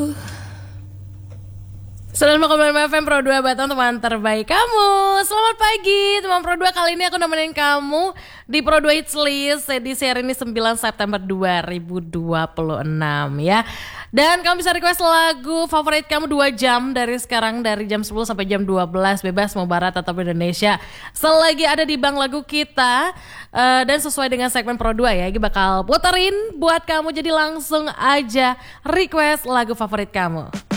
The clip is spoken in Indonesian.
9,5 FM Pro 2 Batam, teman terbaik kamu. Selamat pagi teman Pro 2. Kali ini aku nemenin kamu di Pro 2 Hits List edisi hari ini 9 September 2026 ya. Dan kamu bisa request lagu favorit kamu 2 jam dari sekarang, dari jam 10 sampai jam 12, bebas mau barat atau Indonesia. Selagi ada di bank lagu kita dan sesuai dengan segmen Pro 2 ya, ini bakal puterin buat kamu, jadi langsung aja request lagu favorit kamu.